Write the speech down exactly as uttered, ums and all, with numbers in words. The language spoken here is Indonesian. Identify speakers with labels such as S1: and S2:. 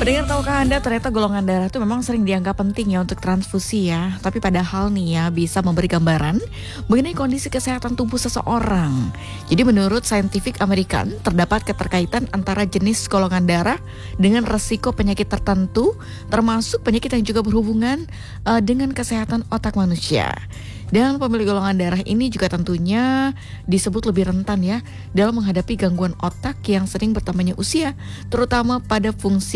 S1: Pendengar, tahukah Anda ternyata golongan darah itu memang sering dianggap penting ya untuk transfusi ya. Tapi padahal nih ya bisa memberi gambaran mengenai kondisi kesehatan tubuh seseorang. Jadi menurut Scientific American terdapat keterkaitan antara jenis golongan darah dengan resiko penyakit tertentu, termasuk penyakit yang juga berhubungan uh, dengan kesehatan otak manusia. Dan pemilik golongan darah ini juga tentunya disebut lebih rentan ya dalam menghadapi gangguan otak yang sering bertambahnya usia, terutama pada fungsi